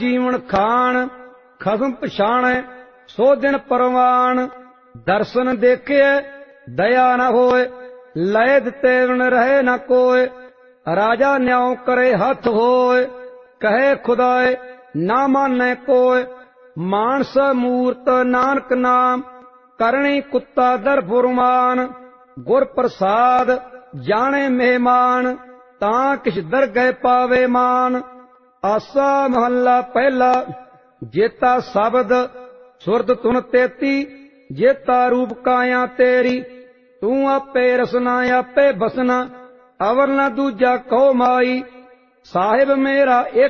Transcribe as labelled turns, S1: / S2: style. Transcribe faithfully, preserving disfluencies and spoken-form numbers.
S1: जीवन खान खसम पछाणै सो दिन परवान। दर्शन देखे दया न होए लय दिते बिन रहे न कोय। राजा न्याय करे हथ होए कहे खुदाए ना माने कोय। मानस मूरत नानक नाम करणी कुत्ता दर फुरमान। गुर प्रसाद जाने मेहमान तां किछ दरगह पावे मान। आसा महला पहला। जेता शब्द सुरत तुन तेती जेता रूप काया तेरी। तू आपे रसना आपे बसना अवर न दूजा कहो माई। साहिब मेरा एक